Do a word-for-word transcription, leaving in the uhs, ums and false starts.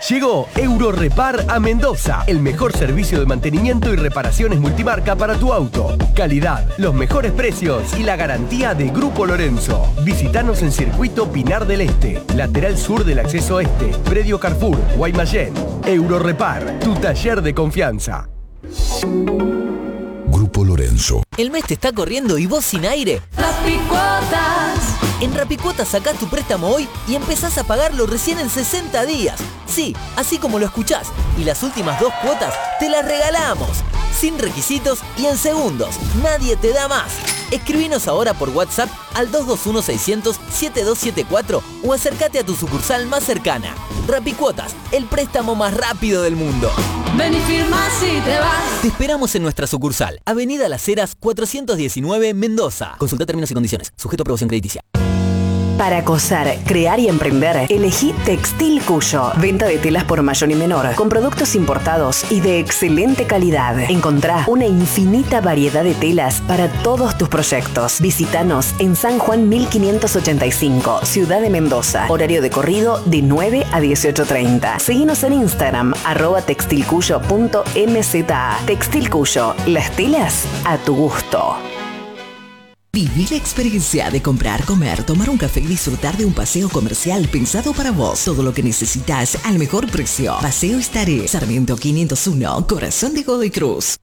Llegó Eurorepar a Mendoza, el mejor servicio de mantenimiento y reparaciones multimarca para tu auto. Calidad, los mejores precios y la garantía de Grupo Lorenzo. Visítanos en Circuito Pinar del Este, lateral sur del acceso este, predio Carrefour, Guaymallén. Eurorepar, tu taller de confianza. Grupo Lorenzo. El mes te está corriendo y vos sin aire. Rapicuotas. En Rapicuotas sacás tu préstamo hoy y empezás a pagarlo recién en sesenta días. Sí, así como lo escuchás. Y las últimas dos cuotas te las regalamos. Sin requisitos y en segundos. Nadie te da más. Escribinos ahora por WhatsApp al dos dos uno, seiscientos, setenta y dos setenta y cuatro o acércate a tu sucursal más cercana. Rapicuotas, el préstamo más rápido del mundo. Ven y firma si te vas. Te esperamos en nuestra sucursal, Avenida Las Heras cuatrocientos diecinueve, Mendoza. Consulta términos y condiciones, sujeto a aprobación crediticia. Para coser, crear y emprender, elegí Textil Cuyo. Venta de telas por mayor y menor, con productos importados y de excelente calidad. Encontrá una infinita variedad de telas para todos tus proyectos. Visítanos en San Juan mil quinientos ochenta y cinco, Ciudad de Mendoza. Horario de corrido de nueve a dieciocho treinta. Seguinos en Instagram, arroba textilcuyo punto mza. Textil Cuyo, las telas a tu gusto. Viví la experiencia de comprar, comer, tomar un café y disfrutar de un paseo comercial pensado para vos. Todo lo que necesitas al mejor precio. Paseo Estaré, Sarmiento quinientos uno, Corazón de Godoy Cruz.